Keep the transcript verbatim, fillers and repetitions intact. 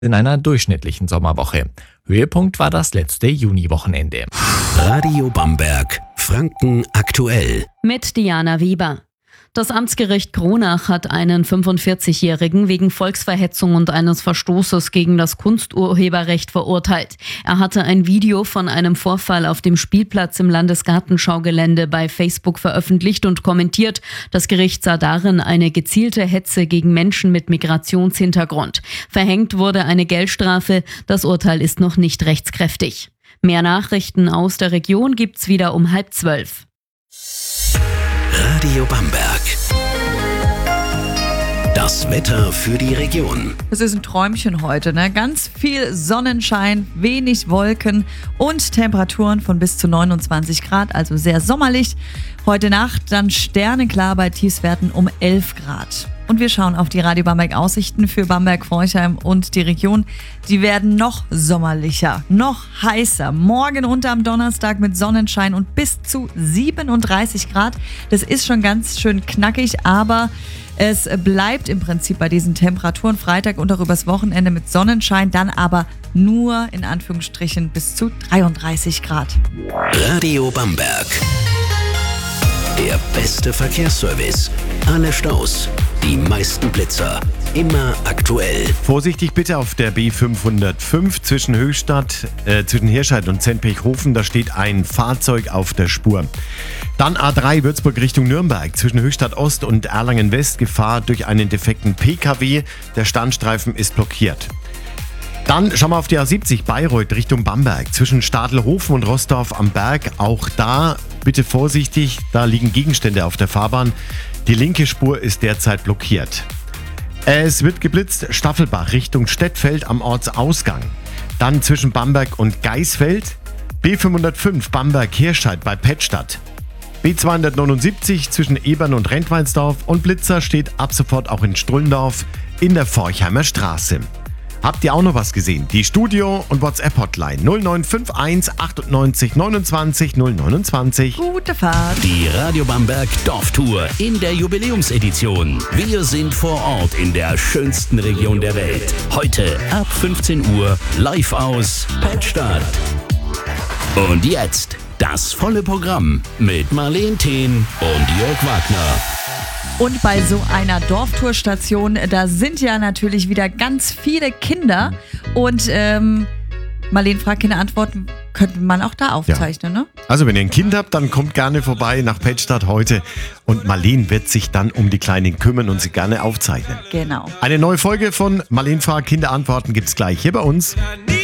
in einer durchschnittlichen Sommerwoche. Höhepunkt war das letzte Juniwochenende. Radio Bamberg, Franken aktuell. Mit Diana Wieber. Das Amtsgericht Kronach hat einen fünfundvierzigjährigen wegen Volksverhetzung und eines Verstoßes gegen das Kunsturheberrecht verurteilt. Er hatte ein Video von einem Vorfall auf dem Spielplatz im Landesgartenschaugelände bei Facebook veröffentlicht und kommentiert. Das Gericht sah darin eine gezielte Hetze gegen Menschen mit Migrationshintergrund. Verhängt wurde eine Geldstrafe. Das Urteil ist noch nicht rechtskräftig. Mehr Nachrichten aus der Region gibt's wieder um halb zwölf. Radio Bamberg. Das Wetter für die Region. Es ist ein Träumchen heute, ne? Ganz viel Sonnenschein, wenig Wolken und Temperaturen von bis zu neunundzwanzig Grad, also sehr sommerlich. Heute Nacht dann sternenklar bei Tiefstwerten um elf Grad. Und wir schauen auf die Radio Bamberg Aussichten für Bamberg, Forchheim und die Region. Die werden noch sommerlicher, noch heißer. Morgen und am Donnerstag mit Sonnenschein und bis zu siebenunddreißig Grad. Das ist schon ganz schön knackig, aber es bleibt im Prinzip bei diesen Temperaturen. Freitag und auch übers Wochenende mit Sonnenschein, dann aber nur in Anführungsstrichen bis zu dreiunddreißig Grad. Radio Bamberg. Der beste Verkehrsservice. Alle Staus, die meisten Blitzer, immer aktuell. Vorsichtig bitte auf der B fünfhundertfünf zwischen Höchstadt, äh, zwischen Hirscheid und Zentpechhofen, da steht ein Fahrzeug auf der Spur. Dann A drei Würzburg Richtung Nürnberg, zwischen Höchstadt Ost und Erlangen West, Gefahr durch einen defekten P K W, der Standstreifen ist blockiert. Dann schauen wir auf die A siebzig Bayreuth Richtung Bamberg, zwischen Stadelhofen und Rossdorf am Berg. Auch da bitte vorsichtig, da liegen Gegenstände auf der Fahrbahn. Die linke Spur ist derzeit blockiert. Es wird geblitzt, Staffelbach Richtung Stettfeld am Ortsausgang. Dann zwischen Bamberg und Geisfeld, B fünfhundertfünf Bamberg-Hirscheid bei Pettstadt. B zweihundertneunundsiebzig zwischen Ebern und Rentweinsdorf und Blitzer steht ab sofort auch in Strullendorf in der Forchheimer Straße. Habt ihr auch noch was gesehen? Die Studio- und WhatsApp-Hotline null neun fünf eins achtundneunzig neunundzwanzig null neunundzwanzig. Gute Fahrt. Die Radio Bamberg Dorftour in der Jubiläumsedition. Wir sind vor Ort in der schönsten Region der Welt. Heute ab fünfzehn Uhr live aus Pettstadt. Und jetzt das volle Programm mit Marleen Thehn und Jörg Wagner. Und bei so einer Dorftourstation, da sind ja natürlich wieder ganz viele Kinder. Und ähm, Marleen fragt keine Antworten, könnte man auch da aufzeichnen, ja. Ne? Also wenn ihr ein Kind habt, dann kommt gerne vorbei nach Pettstadt heute. Und Marleen wird sich dann um die Kleinen kümmern und sie gerne aufzeichnen. Genau. Eine neue Folge von Marleen fragt Kinderantworten gibt's gleich hier bei uns.